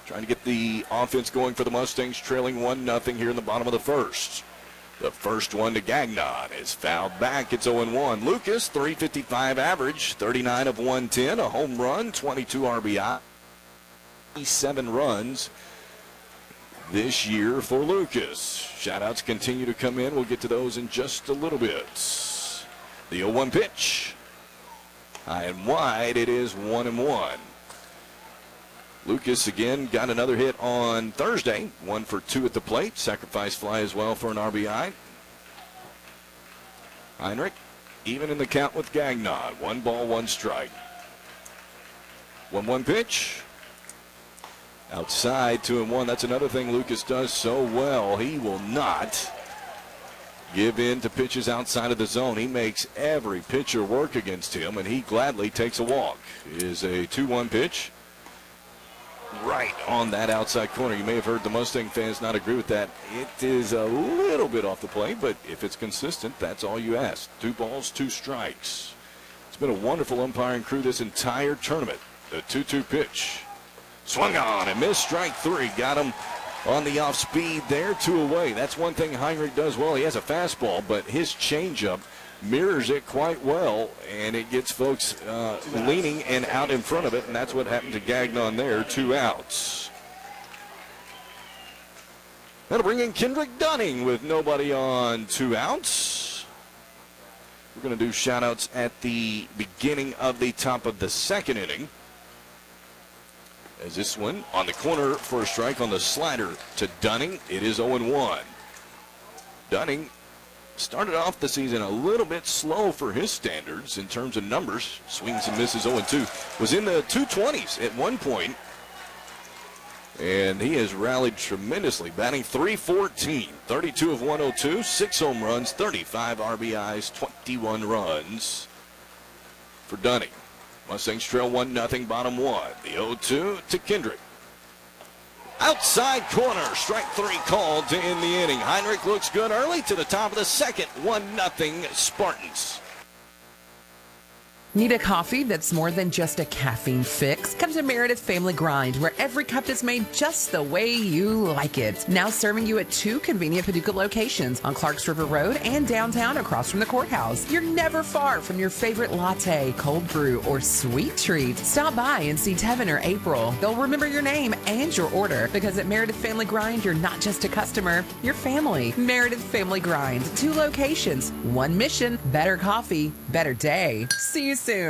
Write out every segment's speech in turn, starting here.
trying to get the offense going for the Mustangs, trailing 1-0 here in the bottom of the first. The first one to Gagnon is fouled back. It's 0-1. Lucas, .355 average, 39 of 110, a home run, 22 RBI, 7 runs this year for Lucas. Shoutouts continue to come in. We'll get to those in just a little bit. The 0-1 pitch. High and wide, it is 1-1. Lucas again got another hit on Thursday. 1 for 2 at the plate. Sacrifice fly as well for an RBI. Heinrich even in the count with Gagnon. 1 ball, 1 strike. 1-1 pitch. Outside, 2-1. That's another thing Lucas does so well. He will not give in to pitches outside of the zone. He makes every pitcher work against him, and he gladly takes a walk. It is a 2-1 pitch. Right on that outside corner. You may have heard the Mustang fans not agree with that. It is a little bit off the plate, but if it's consistent, that's all you ask. 2 balls, 2 strikes. It's been a wonderful umpiring crew this entire tournament. The 2-2 pitch. Swung on and missed, strike 3. Got him on the off speed there, 2 away. That's one thing Heinrich does well. He has a fastball, but his changeup mirrors it quite well, and it gets folks leaning and out in front of it, and that's what happened to Gagnon there. 2 outs. That'll bring in Kendrick Dunning with nobody on 2 outs. We're going to do shout-outs at the beginning of the top of the second inning. As this one on the corner for a strike on the slider to Dunning. It is 0-1. Dunning started off the season a little bit slow for his standards in terms of numbers. Swings and misses 0-2. Was in the 220s at one point. And he has rallied tremendously, batting .314, 32 of 102, 6 home runs, 35 RBIs, 21 runs for Dunning. Mustangs trail 1-0, bottom 1. The 0-2 to Kendrick. Outside corner, strike 3 called to end the inning. Heinrich looks good early to the top of the second. 1-0 Spartans. Need a coffee that's more than just a caffeine fix? Come to Meredith Family Grind, where every cup is made just the way you like it. Now serving you at 2 convenient Paducah locations on Clarks River Road and downtown across from the courthouse. You're never far from your favorite latte, cold brew, or sweet treat. Stop by and see Tevin or April. They'll remember your name and your order, because at Meredith Family Grind, you're not just a customer, you're family. Meredith Family Grind, 2 locations, 1 mission, better coffee, better day. See you soon.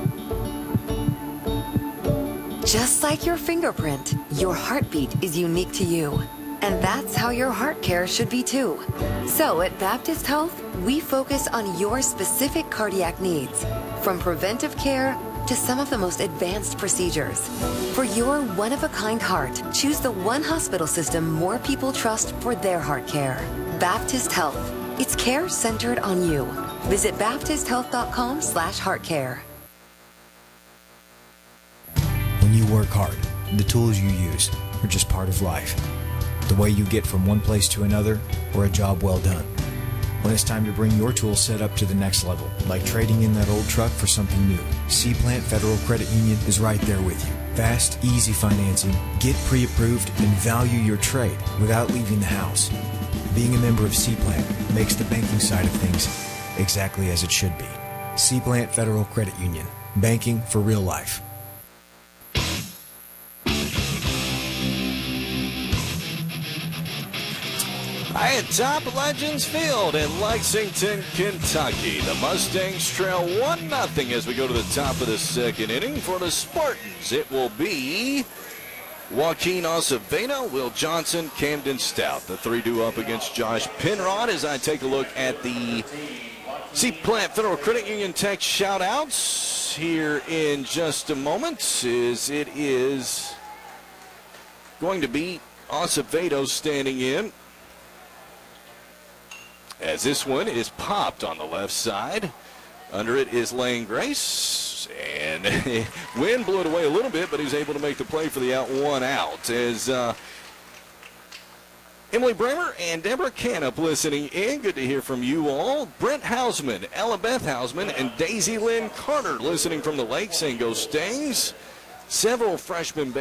Just like your fingerprint, your heartbeat is unique to you. And that's how your heart care should be too. So at Baptist Health, we focus on your specific cardiac needs, from preventive care to some of the most advanced procedures. For your one-of-a-kind heart, choose the one hospital system more people trust for their heart care. Baptist Health. It's care centered on you. Visit baptisthealth.com/heartcare. When you work hard, the tools you use are just part of life. The way you get from one place to another, or a job well done. When it's time to bring your tool set up to the next level, like trading in that old truck for something new, Seaplant Federal Credit Union is right there with you. Fast, easy financing, get pre-approved, and value your trade without leaving the house. Being a member of Seaplant makes the banking side of things exactly as it should be. Seaplant Federal Credit Union. Banking for real life. Atop Legends Field in Lexington, Kentucky. The Mustangs trail 1-0 as we go to the top of the second inning. For the Spartans, it will be Joaquin Acevedo, Will Johnson, Camden Stout. The 3 due up against Josh Penrod. As I take a look at the Seaplant Federal Credit Union text shout-outs here in just a moment, as it is going to be Acevedo standing in, as this one is popped on the left side. Under it is Lane Grace, and wind blew it away a little bit, but he was able to make the play for the out, 1 out. As Emily Bramer and Deborah Canup listening in. Good to hear from you all. Brent Hausman, Ella Beth Hausman, and Daisy Lynn Carter listening from the lake, saying go Stangs. Several freshmen